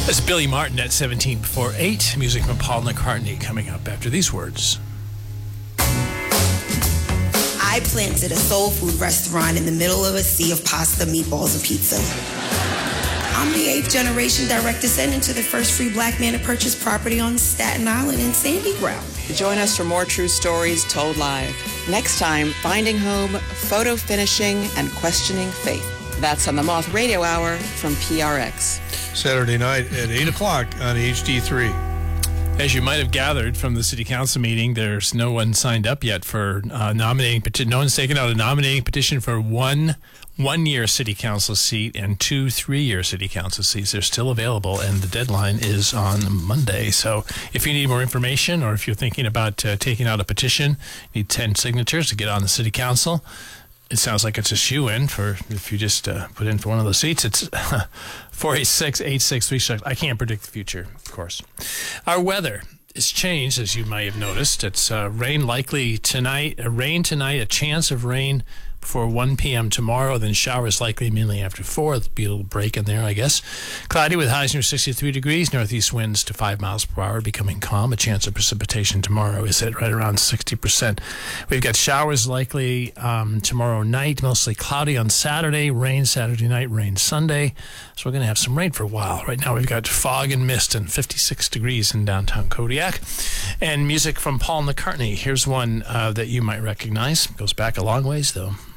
That's Billy Martin at 17 before 8. Music from Paul McCartney coming up after these words. I planted a soul food restaurant in the middle of a sea of pasta, meatballs, and pizza. I'm the 8th generation direct descendant to the first free black man to purchase property on Staten Island in Sandy Ground. Join us for more true stories told live. Next time, Finding Home, Photo Finishing, and Questioning Faith. That's on the Moth Radio Hour from PRX. Saturday night at 8 o'clock on HD3. As you might have gathered from the city council meeting, there's no one signed up yet for nominating petition. No one's taken out a nominating petition for one-year city council seat and 2 3-year city council seats. They're still available, and the deadline is on Monday. So if you need more information, or if you're thinking about taking out a petition, you need 10 signatures to get on the city council. It sounds like it's a shoe-in for if you just put in for one of those seats. It's 486-8636. I can't predict the future, of course. Our weather is changed, as you might have noticed. It's rain likely tonight, a chance of rain before 1 p.m. tomorrow, then showers likely mainly after 4. There'll be a little break in there, I guess. Cloudy with highs near 63 degrees, northeast winds to 5 miles per hour, becoming calm. A chance of precipitation tomorrow is at right around 60%. We've got showers likely tomorrow night, mostly cloudy on Saturday, rain Saturday night, rain Sunday. So we're going to have some rain for a while. Right now we've got fog and mist and 56 degrees in downtown Kodiak. And music from Paul McCartney. Here's one that you might recognize. Goes back a long ways, though.